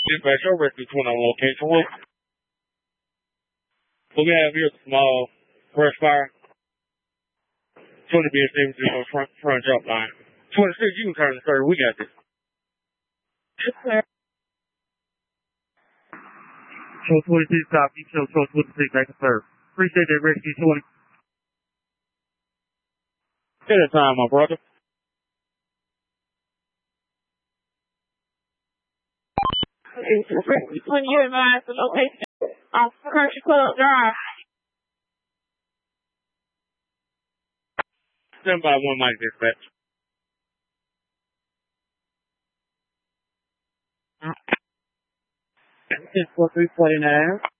Dispatch, your rescue 20 on location. What we have here is a small brush fire. 20 being stable to your front jump line. 26, you can turn the 30. We got this. Yes, sir. Show 26, copy. Show 26, back to serve. Appreciate that, rescue 20. Take your time, my brother. When you advise the location on Country Club Drive. Stand by 1 mic dispatch. It's 4349.